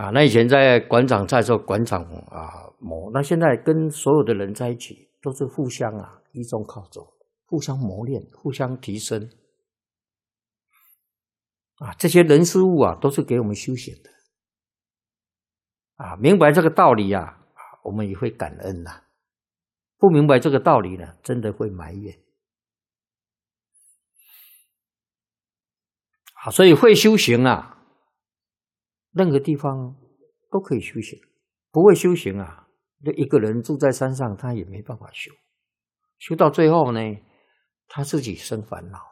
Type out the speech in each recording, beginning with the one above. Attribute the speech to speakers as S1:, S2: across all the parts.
S1: 那以前在馆长在的时候，馆长磨，那现在跟所有的人在一起，都是互相依中靠中，互相磨练，互相提升。这些人事物都是给我们修行的。明白这个道理我们也会感恩不明白这个道理呢，真的会埋怨。所以会修行任何地方都可以修行。不会修行就一个人住在山上，他也没办法修。修到最后呢，他自己生烦恼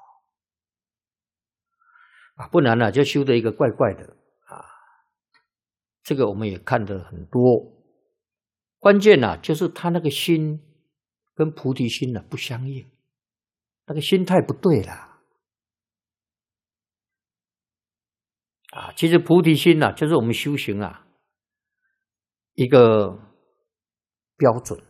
S1: 不然就修得一个怪怪的这个我们也看得很多。关键就是他那个心跟菩提心不相应，那个心态不对啦。其实菩提心就是我们修行一个标准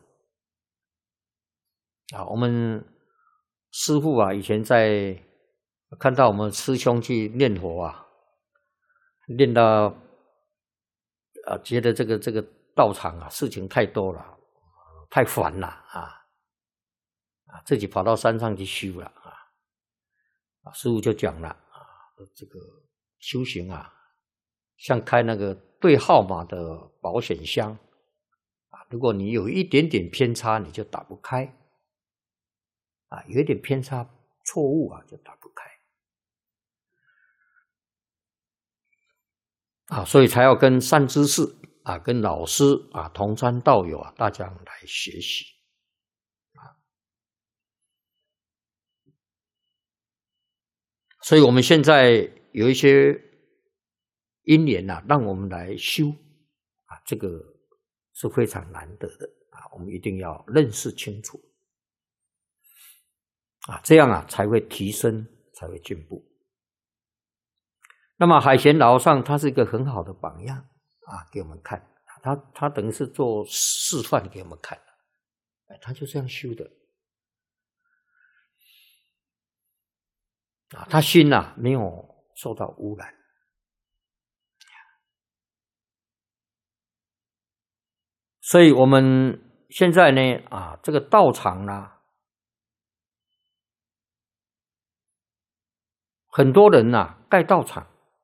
S1: 我们师父以前在看到我们师兄去念佛念到觉得这个道场事情太多了，太烦了自己跑到山上去修了师父就讲了这个修行像开那个对号码的保险箱如果你有一点点偏差，你就打不开有一点偏差错误就打不开所以才要跟善知识跟老师同参道友大家来学习所以我们现在有一些因缘让我们来修这个是非常难得的我们一定要认识清楚这样才会提升，才会进步。那么海贤老和尚他是一个很好的榜样给我们看，他等于是做示范给我们看他就这样修的他心没有受到污染。所以我们现在呢这个道场很多人盖道场，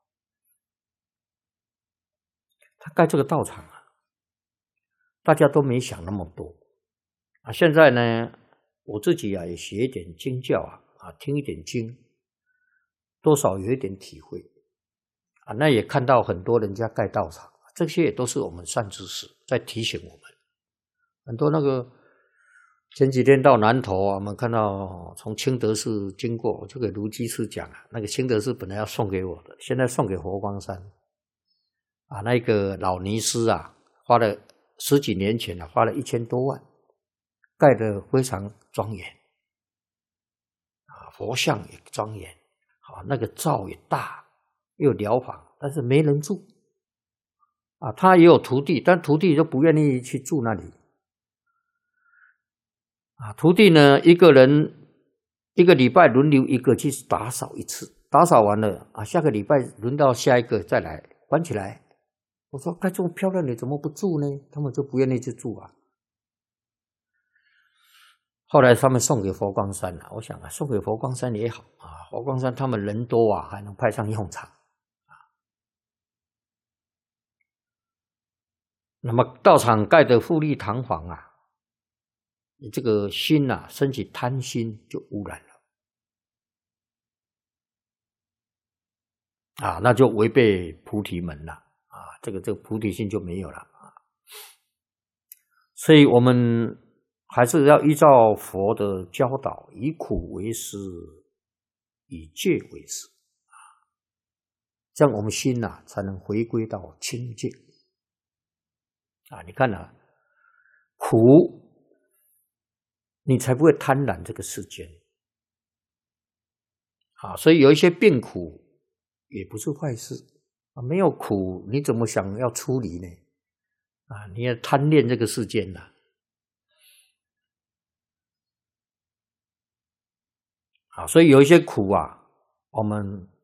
S1: 他盖这个道场大家都没想那么多现在呢我自己也学一点经教听一点经，多少有一点体会那也看到很多人家盖道场，这些也都是我们善知识在提醒我们。很多那个前几天到南投我们看到从清德寺经过，我就给卢居士讲那个清德寺本来要送给我的，现在送给佛光山那个老尼师花了10几年前花了1000多万，盖得非常庄严佛像也庄严那个灶也大又疗房，但是没人住他也有徒弟，但徒弟就不愿意去住那里徒弟呢一个人一个礼拜轮流一个去打扫一次，打扫完了下个礼拜轮到下一个再来关起来。我说盖这么漂亮你怎么不住呢？他们就不愿意去住后来他们送给佛光山我想送给佛光山也好佛光山他们人多还能派上用场那么道场盖的富丽堂皇你这个心升起贪心就污染了那就违背菩提门了这个菩提心就没有了所以我们还是要依照佛的教导，以苦为师，以戒为师这样我们心才能回归到清净你看苦你才不会贪婪这个世间所以有一些病苦也不是坏事没有苦你怎么想要出离呢你要贪恋这个世间所以有一些苦我们